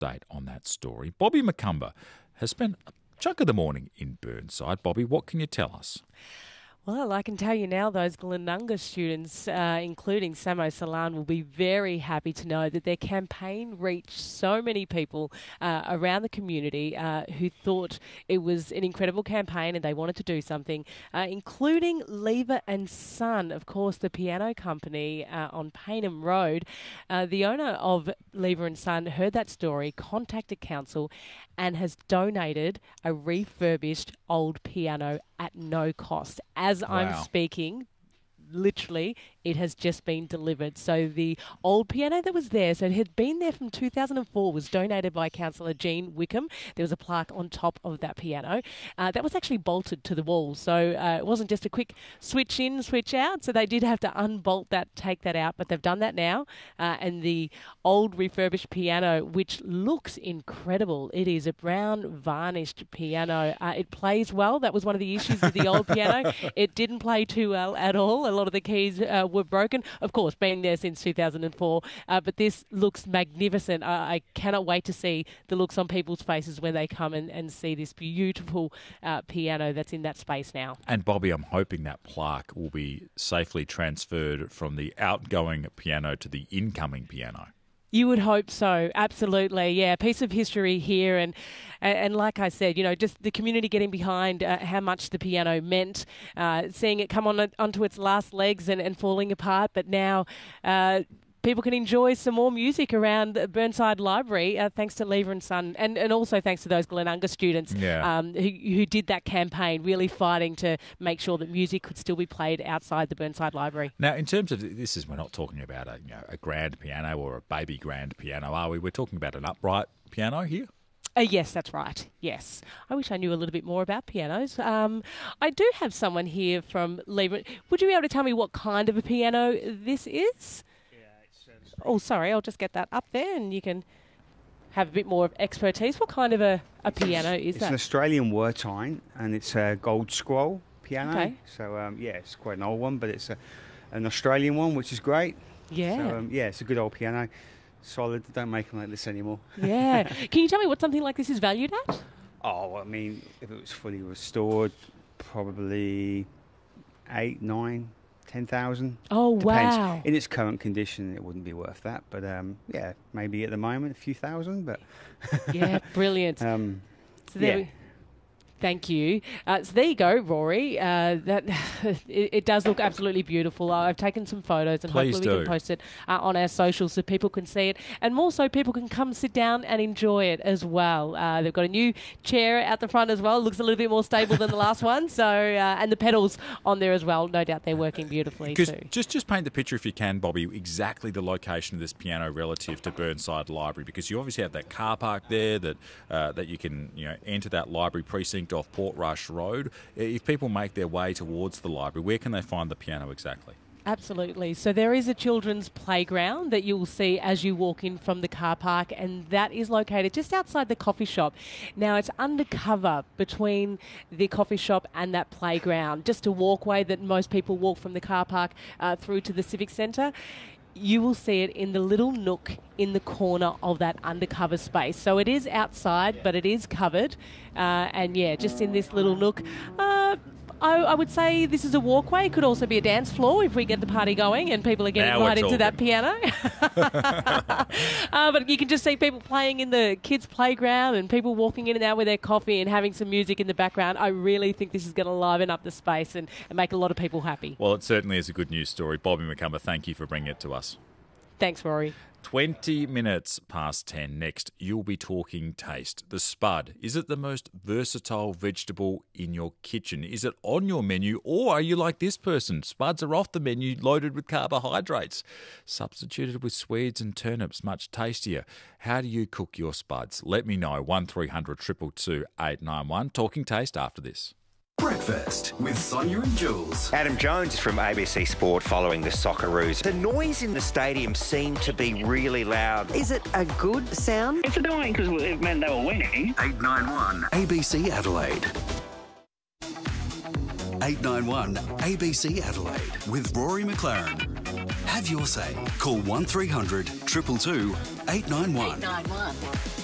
update on that story. Bobby McCumber has spent a chunk of the morning in Burnside. Bobby, what can you tell us? Well, I can tell you now those Glenunga students, including Samo Salan, will be very happy to know that their campaign reached so many people around the community who thought it was an incredible campaign and they wanted to do something, including Lever and Son, of course, the piano company on Payneham Road. The owner of Lever and Son heard that story, contacted council and has donated a refurbished old piano at no cost. As I'm speaking, literally, it has just been delivered. So the old piano that was there, so it had been there from 2004, was donated by Councillor Jean Wickham. There was a plaque on top of that piano. That was actually bolted to the wall. So it wasn't just a quick switch in, switch out. So they did have to unbolt that, take that out, but they've done that now. And the old refurbished piano, which looks incredible. It is a brown varnished piano. It plays well. That was one of the issues with the old piano. It didn't play too well at all. A lot of the keys were broken. Of course, been there since 2004. But this looks magnificent. I cannot wait to see the looks on people's faces when they come and see this beautiful piano that's in that space now. And Bobby, I'm hoping that plaque will be safely transferred from the outgoing piano to the incoming piano. You would hope so, absolutely. Yeah, a piece of history here. And like I said, you know, just the community getting behind how much the piano meant, seeing it come onto its last legs and falling apart. But now people can enjoy some more music around Burnside Library thanks to Lever and Son and also thanks to those Glenunga students who did that campaign, really fighting to make sure that music could still be played outside the Burnside Library. Now, in terms of this, we're not talking about a grand piano or a baby grand piano, are we? We're talking about an upright piano here? Yes, that's right. Yes. I wish I knew a little bit more about pianos. I do have someone here from Lever. Would you be able to tell me what kind of a piano this is? Oh, sorry, I'll just get that up there and you can have a bit more of expertise. What kind of a piano is that? It's an Australian Wertheim and it's a gold scroll piano. Okay. So, it's quite an old one, but it's an Australian one, which is great. Yeah. So, it's a good old piano. Solid. They don't make them like this anymore. Yeah. Can you tell me what something like this is valued at? Oh, I mean, if it was fully restored, probably 8, 9... 10,000. Oh, Depends. wow. In its current condition, it wouldn't be worth that. But, maybe at the moment, a few thousand. But yeah, brilliant. Thank you. So there you go, Rory. It does look absolutely beautiful. I've taken some photos and hopefully we can post it on our socials so people can see it. And more so people can come sit down and enjoy it as well. They've got a new chair out the front as well. It looks a little bit more stable than the last one. So and the pedals on there as well. No doubt they're working beautifully too. Just paint the picture if you can, Bobby, exactly the location of this piano relative to Burnside Library, because you obviously have that car park there that you can enter that library precinct off Portrush Road. If people make their way towards the library, where can they find the piano exactly? Absolutely. So there is a children's playground that you'll see as you walk in from the car park, and that is located just outside the coffee shop. Now, it's undercover between the coffee shop and that playground, just a walkway that most people walk from the car park through to the Civic Centre. You will see it in the little nook in the corner of that undercover space. So it is outside, but it is covered. Just in this little nook. I would say this is a walkway. It could also be a dance floor if we get the party going and people are getting right into that piano. But you can just see people playing in the kids' playground and people walking in and out with their coffee and having some music in the background. I really think this is going to liven up the space and make a lot of people happy. Well, it certainly is a good news story. Bobby McCumber, thank you for bringing it to us. Thanks, Rory. 20 minutes past 10. Next, you'll be talking taste. The spud. Is it the most versatile vegetable in your kitchen? Is it on your menu, or are you like this person? Spuds are off the menu, loaded with carbohydrates. Substituted with Swedes and turnips, much tastier. How do you cook your spuds? Let me know. 1300 222 891. Talking taste after this. Breakfast with Sonia and Jules. Adam Jones from ABC Sport following the Socceroos. The noise in the stadium seemed to be really loud. Is it a good sound? It's annoying because it meant they were winning. 891 ABC Adelaide. 891 ABC Adelaide with Rory McLaren. Have your say. Call 1300 222 891. 891.